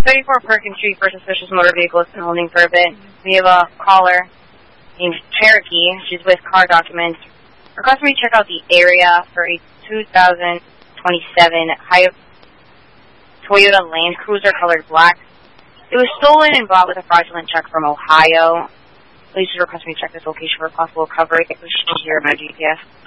34 Perkins Street for suspicious motor vehicle has been holding for a bit. We have a caller named Cherokee. She's with car documents. Request me to check out the area for a 2027 Toyota Land Cruiser colored black. It was stolen and bought with a fraudulent check from Ohio. Please request me to check this location for possible recovery. It was here by GPS.